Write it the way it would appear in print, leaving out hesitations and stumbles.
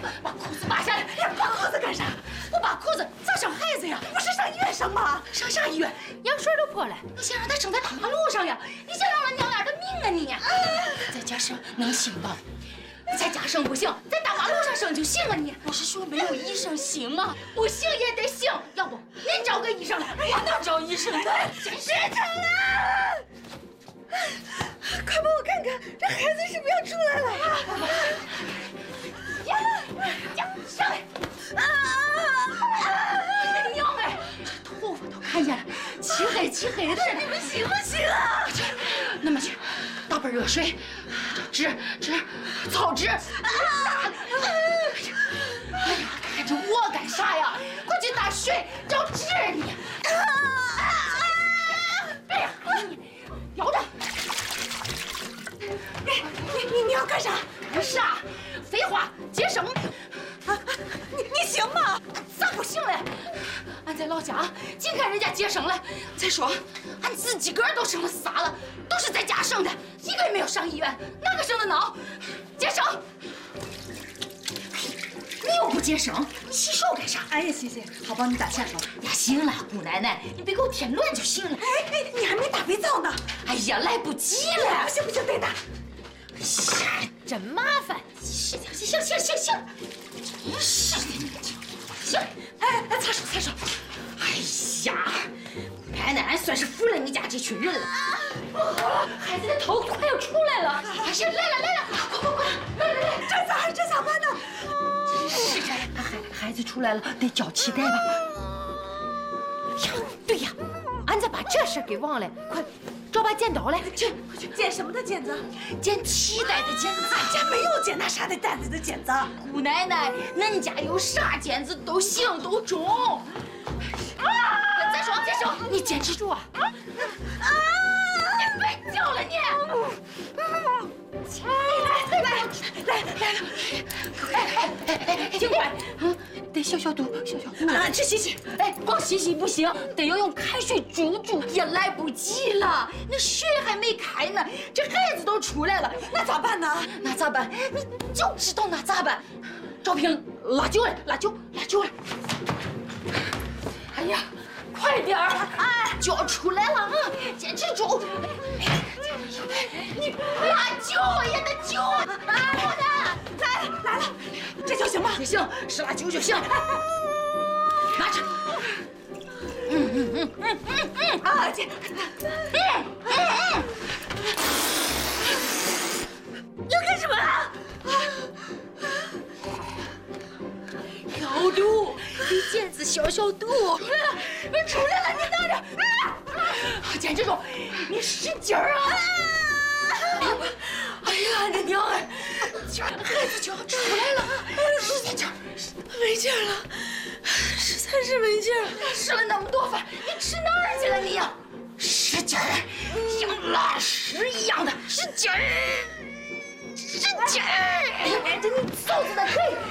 把裤子扒下来！ 扒裤子干啥？ 我扒裤子咋生孩子呀？ 不是上医院生吗？ 上啥医院？羊水都破了，你想让他生在大马路上呀？你想让了娘俩的命啊你！在家生能行吗？在家生不行，在大马路上生就行啊你！我是说没有医生行吗？不行也得行，要不您找个医生来？我哪找医生来？真是的了！ 快帮我看看，这孩子是不是要出来了？ 上来！哎呀娘哎，这头发都看见了，漆黑的。 你们行不行啊？ 那么去，倒盆热水，纸，草纸。哎呀，看着我干啥呀？快去打水找纸你！哎呀，摇着。 你要干啥？ 啥？废话，接生。 你行吗？ 咋不行嘞？俺在老家净看人家接生了。再说，俺自己个儿都生了仨了，都是在家生的，一个也没有上医院，哪个生的孬？接生。你又不接生，洗手干啥？ 哎呀，行，好帮你打下手。 呀，行了，姑奶奶，你别给我添乱就行了。 哎，你还没打肥皂呢。 哎呀，来不及了。 不行，得打。 哎呀，真麻烦。行，真是的，行。哎，擦手。哎呀，奶奶，俺算是服了你家这群人了。孩子的头快要出来了。哎呀，来了，快，来， 这咋办呢？ 是这，孩子出来了，得叫脐带吧？呀，对呀，俺咋把这事给忘了？快，找把剪刀来。去， 剪什么的剪子？ 剪脐带的剪子。 俺家没有剪那啥的带子的剪子。 姑奶奶，恁家有啥剪子都行，都中。再说，你坚持住啊！你别叫了你！来了！哎，尽快，得消毒。 去。 哎，光洗不行，得要用开水煮，也来不及了。那水还没开呢，这孩子都出来了， 那咋办呢？ 那咋办？你就知道那咋办？找瓶辣酒来！哎呀，快点儿！哎，就要出来了啊！坚持住！你辣酒也得酒啊！ 来了，这就行吧？ 也行，是辣酒就行。拿着。 姐。要干什么啊？ 消毒，给剪子消毒。出来了，你拿着。坚持住，你使劲儿啊！哎呀，你娘哎！孩子就要出来了，使劲儿！ 没劲儿了，实在是没劲儿。 吃了那么多饭，你吃哪儿去了你呀？使劲儿，像拉屎一样的使劲儿！哎呀，这你嫂子的腿